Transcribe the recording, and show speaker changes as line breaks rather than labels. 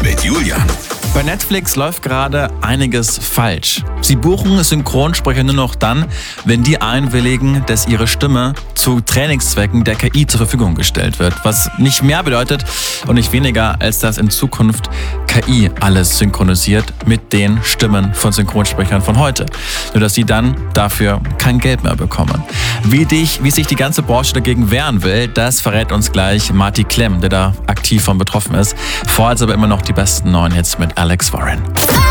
mit Julian.
Bei Netflix läuft gerade einiges falsch. Sie buchen Synchronsprecher nur noch dann, wenn die einwilligen, dass ihre Stimme zu Trainingszwecken der KI zur Verfügung gestellt wird. Was nicht mehr bedeutet und nicht weniger, als dass in Zukunft KI alles synchronisiert mit den Stimmen von Synchronsprechern von heute. Nur dass sie dann dafür kein Geld mehr bekommen. Wie sich die ganze Branche dagegen wehren will, das verrät uns gleich Marty Klemm, der da aktiv von betroffen ist. Vorher aber immer noch die besten neuen Hits mit Alex Warren.